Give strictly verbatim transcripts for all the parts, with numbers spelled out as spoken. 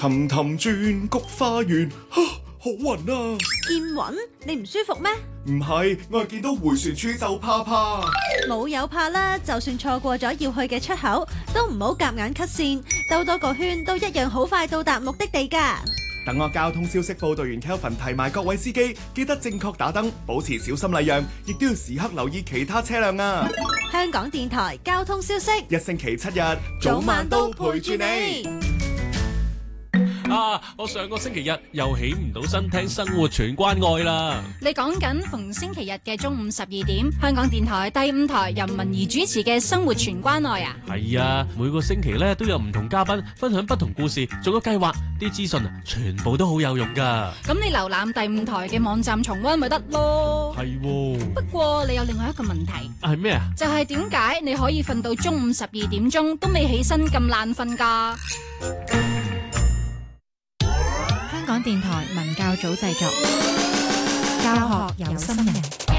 氹氹轉菊花園，啊，好暈啊！ 見暈？你唔舒服咩？ 唔係，我係見到迴旋處就怕怕。 冇有怕啦，就算錯過咗要去嘅出口，都唔好夾硬 cut 線，兜多個圈都一樣好快到達目的地㗎。 等我交通消息報道員 Kelvin 提埋各位司機，記得正確打燈，保持小心禮讓，亦都要時刻留意其他車輛啊！ 香港電台交通消息， 一星期七日，早晚都陪住你。 啊！我上個星期日又起唔到身聽生活全關愛啦。 你講緊逢星期日嘅中午十二點，香港電台第五台由文怡主持嘅生活全關愛啊。 係啊，每個星期咧都有唔同嘉賓分享不同故事，仲有計劃，啲資訊啊，全部都好有用噶。咁你瀏覽第五台嘅網站重溫咪得咯。 係喎。 不過你有另外一個問題。 係咩啊？ 就係點解你可以瞓到中午十二點鐘都未起身咁爛瞓噶？ 香港電台文教組製作，教學有心人，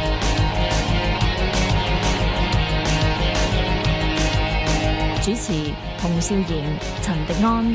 主持洪少賢、陳迪安。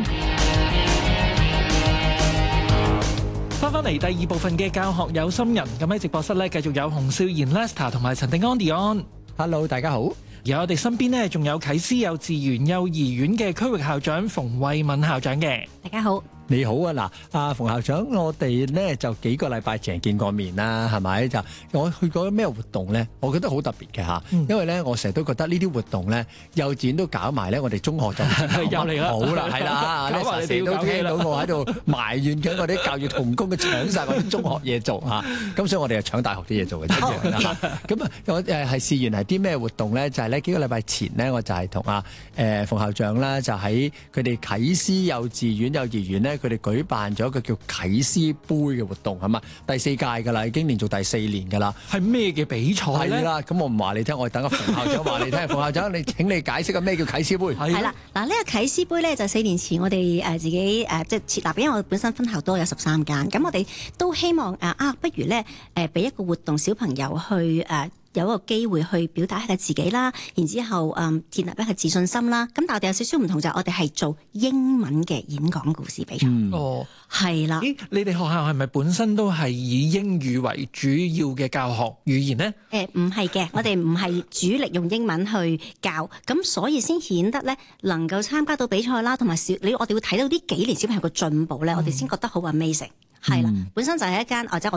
翻返嚟第二部分嘅教學有心人，咁喺直播室咧繼續有洪少賢 Lester 同埋陳迪安 Dion。 Hello， 大家好。 而我哋身邊呢，仲有啟思幼稚園幼兒園嘅區域校長馮慧敏校長嘅。 大家好。 你好啊，嗱，阿馮校長，我哋咧就幾個禮拜前見過面啦，係咪？就我去過咩活動咧？我覺得好特別嘅嚇，嗯、因為咧我成日都覺得呢啲活動咧，幼稚園都搞埋咧，我哋中學就又嚟啦， 好啦，係啦， 搞埋你哋都聽到我喺度埋怨緊我啲教育同工嘅搶曬我啲中學嘢做嚇，咁所以我哋就搶大學啲嘢做嘅一樣啦。咁啊，我誒係事緣係啲咩活動咧？就係咧幾個禮拜前咧，我就係同阿誒馮校長啦，就喺佢哋啟思幼稚園幼兒園咧。佢哋舉辦咗一個叫啟思杯嘅活動，係嘛？第四屆㗎啦，已經連續第四年㗎啦。 係咩嘅比賽咧？ 係啦，咁我唔話你聽，我等阿馮校長話你聽。馮校長，你請你解釋下咩叫啟思杯？ 係啦，嗱呢個啟思杯咧就四年前我哋誒自己誒即係設立，因為我本身分校都有十三間，咁我哋都希望誒啊，不如咧誒俾一個活動小朋友去誒。有一個機會去表達一下自己啦，然之後誒建立一個自信心啦。咁但係我哋有少少唔同，就係我哋係做英文嘅演講故事比賽。 嗯、哦， 係啦。 咦，你哋學校係咪本身都係以英語為主要嘅教學語言呢？ 誒唔係嘅，我哋唔係主力用英文去教，咁所以先顯得咧能夠參加到比賽啦，同埋小你我哋會睇到呢幾年小朋友嘅進步咧，嗯、我哋先覺得好 amazing。係啦，本身就係一間或者我。